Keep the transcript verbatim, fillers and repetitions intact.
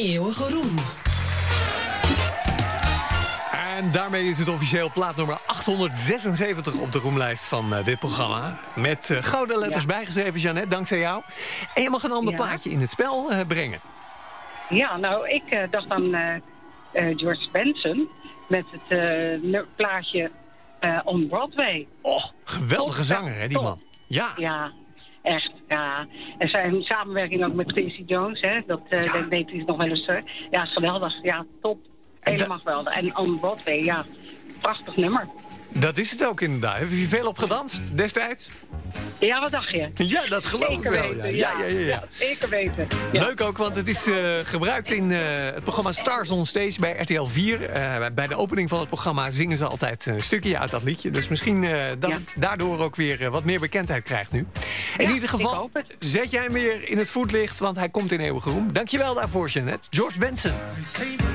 Eeuwige Roem. En daarmee is het officieel plaat nummer achthonderdzesenzeventig op de roemlijst van uh, dit programma. Met uh, gouden letters ja. bijgeschreven, Jeannette, dankzij jou. En je mag een ander ja. plaatje in het spel uh, brengen. Ja, nou, ik uh, dacht aan uh, uh, George Benson met het uh, plaatje uh, On Broadway. Oh, geweldige top, zanger, hè, die top. man. Ja. Ja, echt, ja. En zijn samenwerking ook met Quincy Jones, hè, dat, uh, ja. dat deed hij nog wel eens. Uh, ja, is geweldig. Ja, top. Helemaal geweldig. En On Broadway, ja, prachtig nummer. Dat is het ook inderdaad. Heb je hier veel op gedanst destijds? Ja, wat dacht je? Ja, dat geloof ik wel. Weten, ja. Ja, ja, ja, ja. ja, zeker weten. Ja. Leuk ook, want het is uh, gebruikt in uh, het programma Stars on Stage bij R T L vier. Uh, bij de opening van het programma zingen ze altijd een stukje uit dat liedje. Dus misschien uh, dat ja. het daardoor ook weer uh, wat meer bekendheid krijgt nu. In ja, ieder geval, zet jij hem weer in het voetlicht, want hij komt in eeuwige roem. Dankjewel daarvoor, Jeannette. George Benson.